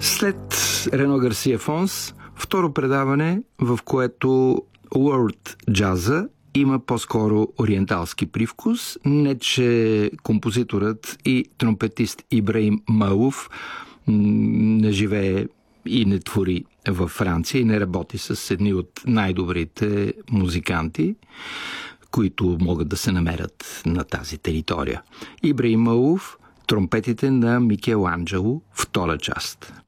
След Рено Гарсия Фонс, второ предаване, в което World джаза има по-скоро ориенталски привкус. Не, че композиторът и тромпетист Ибраим Маулов не живее и не твори във Франция и не работи с едни от най-добрите музиканти, които могат да се намерят на тази територия. Ибраим Маулов, тромпетите на Микеланджело, втора част.